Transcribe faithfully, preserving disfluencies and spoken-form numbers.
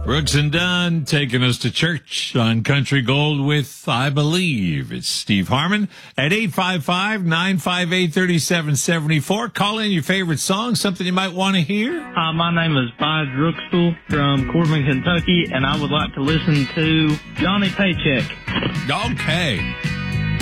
Brooks and Dunn taking us to church on Country Gold with, I believe, it's Steve Harmon at eight five five, nine five eight, three seven seven four. Call in your favorite song, something you might want to hear. Hi, my name is Bide Rooksville from Corbin, Kentucky, and I would like to listen to Johnny Paycheck. Okay.